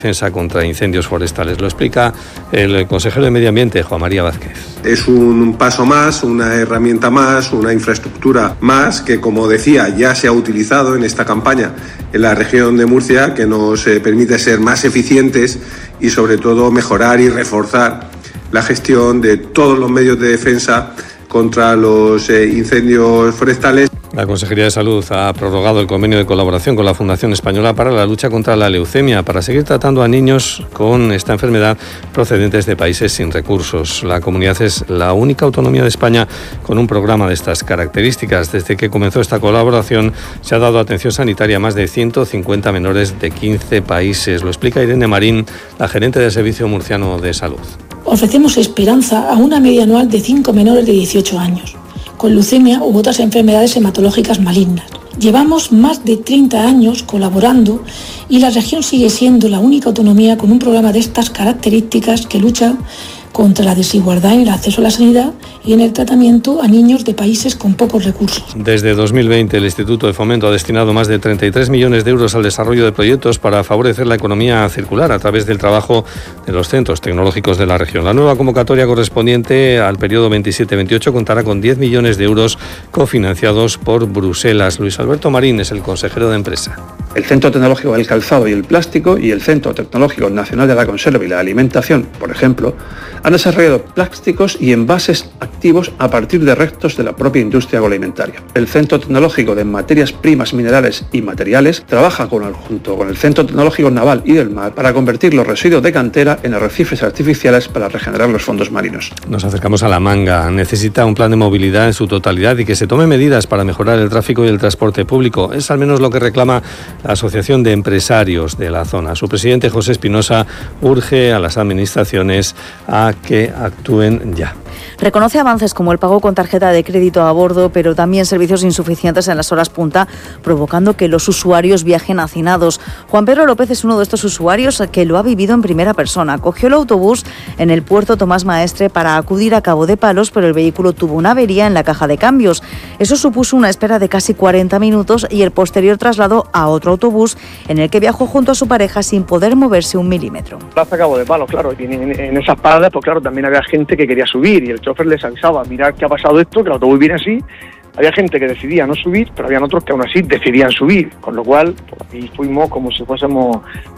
defensa contra incendios forestales. Lo explica el consejero de Medio Ambiente, Juan María Vázquez. Es un paso más, una herramienta más, una infraestructura más que, como decía, ya se ha utilizado en esta campaña en la región de Murcia, que nos permite ser más eficientes y, sobre todo, mejorar y reforzar la gestión de todos los medios de defensa contra los incendios forestales. La Consejería de Salud ha prorrogado el convenio de colaboración con la Fundación Española para la lucha contra la leucemia, para seguir tratando a niños con esta enfermedad procedentes de países sin recursos. La comunidad es la única autonomía de España con un programa de estas características. Desde que comenzó esta colaboración se ha dado atención sanitaria a más de 150 menores de 15 países. Lo explica Irene Marín, la gerente del Servicio Murciano de Salud. Ofrecemos esperanza a una media anual de 5 menores de 18 años, con leucemia u otras enfermedades hematológicas malignas. Llevamos más de 30 años colaborando y la región sigue siendo la única autonomía con un programa de estas características que lucha contra la desigualdad en el acceso a la sanidad y en el tratamiento a niños de países con pocos recursos. Desde 2020 el Instituto de Fomento ha destinado más de 33 millones de euros al desarrollo de proyectos para favorecer la economía circular a través del trabajo de los centros tecnológicos de la región. La nueva convocatoria correspondiente al periodo 27-28 contará con 10 millones de euros cofinanciados por Bruselas. Luis Alberto Marín es el consejero de Empresa. El Centro Tecnológico del Calzado y el Plástico y el Centro Tecnológico Nacional de la Conserva y la Alimentación, por ejemplo, han desarrollado plásticos y envases activos a partir de restos de la propia industria agroalimentaria. El Centro Tecnológico de Materias Primas, Minerales y Materiales trabaja junto con el Centro Tecnológico Naval y del Mar para convertir los residuos de cantera en arrecifes artificiales para regenerar los fondos marinos. Nos acercamos a La Manga. Necesita un plan de movilidad en su totalidad y que se tome medidas para mejorar el tráfico y el transporte público. Es al menos lo que reclama la Asociación de Empresarios de la zona. Su presidente, José Espinosa, urge a las administraciones a que actúen ya. Reconoce avances como el pago con tarjeta de crédito a bordo, pero también servicios insuficientes en las horas punta, provocando que los usuarios viajen hacinados. Juan Pedro López es uno de estos usuarios que lo ha vivido en primera persona. Cogió el autobús en el puerto Tomás Maestre para acudir a Cabo de Palos, pero el vehículo tuvo una avería en la caja de cambios. Eso supuso una espera de casi 40 minutos y el posterior traslado a otro autobús en el que viajó junto a su pareja sin poder moverse un milímetro. Plaza Cabo de Palos, claro, y en esas paradas, pues claro, también había gente que quería subir y el chofer les avisaba, mirad que ha pasado esto, que el autobús viene así. Había gente que decidía no subir, pero habían otros que aún así decidían subir, con lo cual pues, ahí fuimos como si fuésemos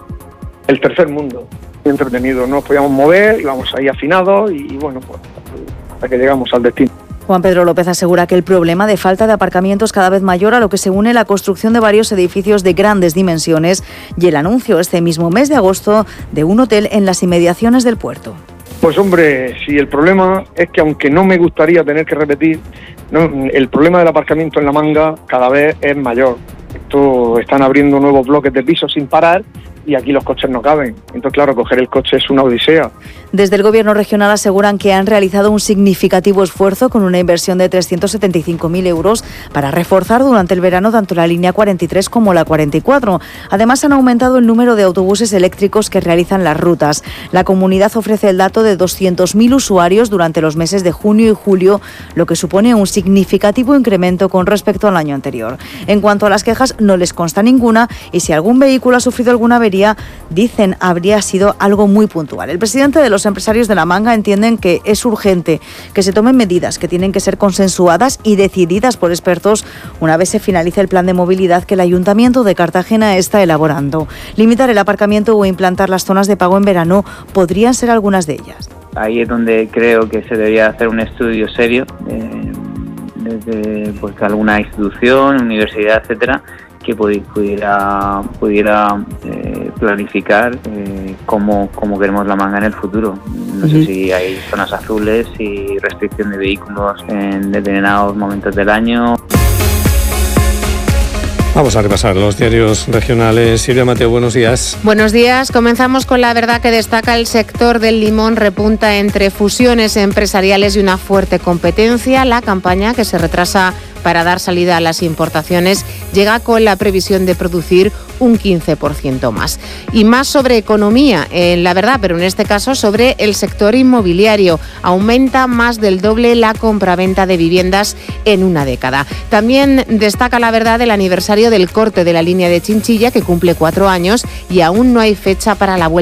el tercer mundo. Entretenido, no nos podíamos mover, íbamos ahí afinados y bueno, pues hasta que llegamos al destino. Juan Pedro López asegura que el problema de falta de aparcamiento es cada vez mayor, a lo que se une la construcción de varios edificios de grandes dimensiones y el anuncio este mismo mes de agosto de un hotel en las inmediaciones del puerto. Pues hombre, si el problema es que aunque no me gustaría tener que repetir, el problema del aparcamiento en La Manga cada vez es mayor. Están abriendo nuevos bloques de pisos sin parar y aquí los coches no caben. Entonces, claro, coger el coche es una odisea. Desde el Gobierno regional aseguran que han realizado un significativo esfuerzo con una inversión de 375.000 euros para reforzar durante el verano tanto la línea 43 como la 44. Además, han aumentado el número de autobuses eléctricos que realizan las rutas. La comunidad ofrece el dato de 200.000 usuarios durante los meses de junio y julio, lo que supone un significativo incremento con respecto al año anterior. En cuanto a las quejas, no les consta ninguna y si algún vehículo ha sufrido alguna avería, dicen habría sido algo muy puntual. El presidente de los empresarios de La Manga entienden que es urgente que se tomen medidas que tienen que ser consensuadas y decididas por expertos una vez se finalice el plan de movilidad que el Ayuntamiento de Cartagena está elaborando. Limitar el aparcamiento o implantar las zonas de pago en verano podrían ser algunas de ellas. Ahí es donde creo que se debería hacer un estudio serio desde pues, alguna institución, universidad, etcétera, que pudiera planificar cómo queremos La Manga en el futuro. No sé si hay zonas azules y restricción de vehículos en determinados momentos del año. Vamos a repasar los diarios regionales. Silvia Mateo, buenos días. Buenos días. Comenzamos con La Verdad, que destaca el sector del limón repunta entre fusiones empresariales y una fuerte competencia. La campaña, que se retrasa para dar salida a las importaciones, llega con la previsión de producir un 15% más. Y más sobre economía, la verdad, pero en este caso sobre el sector inmobiliario. Aumenta más del doble la compraventa de viviendas en una década. También destaca la verdad el aniversario del corte de la línea de Chinchilla, que cumple 4 años y aún no hay fecha para la vuelta